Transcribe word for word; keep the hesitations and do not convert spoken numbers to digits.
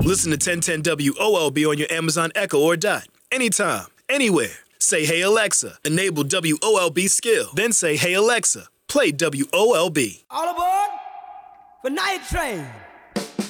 Listen to ten ten W O L B on your Amazon Echo or Dot. Anytime, anywhere. Say, hey, Alexa, enable W O L B skill. Then say, hey, Alexa, play W O L B. All aboard for Night Train.